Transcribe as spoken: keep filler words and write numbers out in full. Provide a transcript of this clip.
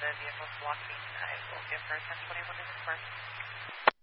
vehicles blocking. I will give her ten twenty-one in the course.